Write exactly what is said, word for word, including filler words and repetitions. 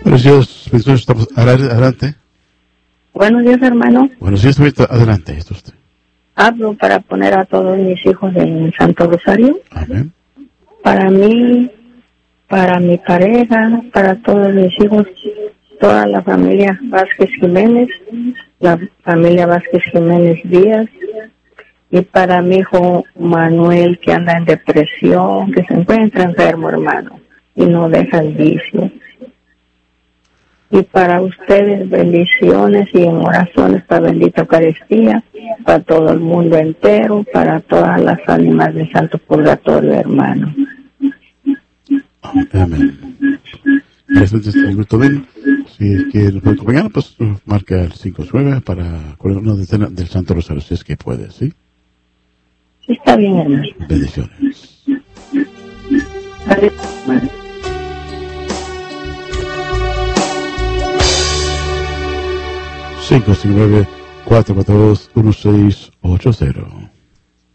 Buenos días, estamos adelante. Buenos días, hermano. Buenos días, adelante. Esto usted. Hablo para poner a todos mis hijos en Santo Rosario. Amén. Para mí, para mi pareja, para todos mis hijos, toda la familia Vázquez Jiménez, la familia Vázquez Jiménez Díaz, y para mi hijo Manuel, que anda en depresión, que se encuentra enfermo, hermano, y no deja el vicio. Y para ustedes, bendiciones y en oraciones para bendita Eucaristía, para todo el mundo entero, para todas las ánimas de Santo Purgatorio, hermano. Amén. Gracias, si es que nos puede acompañar, pues marca el cinco nueve para una decena del Santo Rosario, si es que puede, ¿sí? Está bien, hermano. Bendiciones. Adiós, hermano. cinco cinco nueve, cuatro cuatro dos, uno seis ocho cero.